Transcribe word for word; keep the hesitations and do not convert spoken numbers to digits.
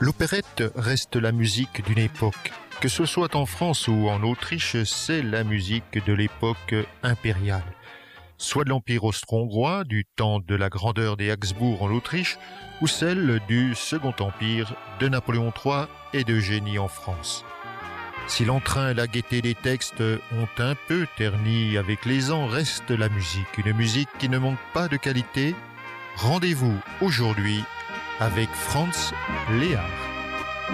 L'opérette reste la musique d'une époque. Que ce soit en France ou en Autriche, c'est la musique de l'époque impériale. Soit de l'Empire austro-hongrois, du temps de la grandeur des Habsbourg en Autriche, ou celle du Second Empire de Napoléon trois et d'Eugénie en France. Si l'entrain et la gaieté des textes ont un peu terni avec les ans, reste la musique, une musique qui ne manque pas de qualité. Rendez-vous aujourd'hui avec Franz Lehár.